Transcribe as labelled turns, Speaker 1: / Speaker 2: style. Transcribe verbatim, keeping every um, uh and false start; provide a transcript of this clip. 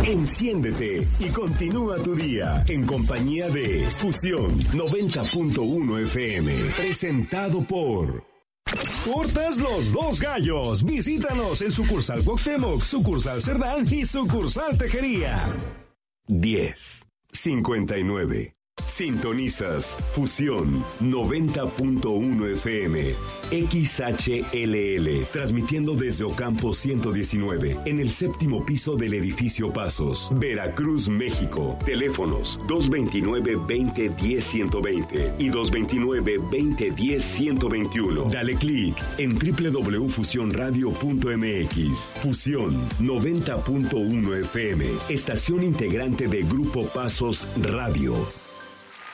Speaker 1: Enciéndete y continúa tu día en compañía de Fusión noventa punto uno F M. Presentado por Tortas Los Dos Gallos. Visítanos en sucursal Cuauhtémoc, sucursal Cerdán y sucursal Tejería. diez cincuenta y nueve. Sintonizas Fusión noventa punto uno F M, X H L L, transmitiendo desde Ocampo ciento diecinueve, en el séptimo piso del edificio Pasos, Veracruz, México. Teléfonos dos veintinueve, veinte, diez, ciento veinte y dos veintinueve, veinte, diez, ciento veintiuno. Dale clic en doble u doble u doble u punto fusión radio punto m x. Fusión noventa punto uno F M, estación integrante de Grupo Pasos Radio.